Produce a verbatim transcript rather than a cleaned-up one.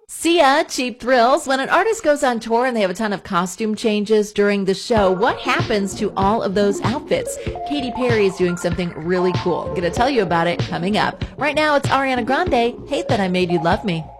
Sia, Cheap Thrills. When an artist goes on tour and they have a ton of costume changes during the show, what happens to all of those outfits? Katy Perry is doing something really cool. I'm going to tell you about it coming up. Right now, it's Ariana Grande. Hate That I Made You Love Me.